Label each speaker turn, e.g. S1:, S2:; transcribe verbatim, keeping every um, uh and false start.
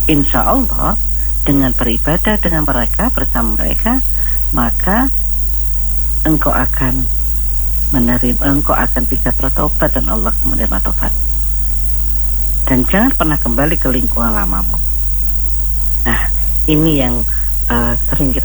S1: insya Allah dengan beribadah dengan mereka, bersama mereka, maka engkau akan menerima, engkau akan bisa bertobat dan Allah menerima tobatmu. Dan jangan pernah kembali ke lingkungan lamamu. Nah, ini yang uh, sering kita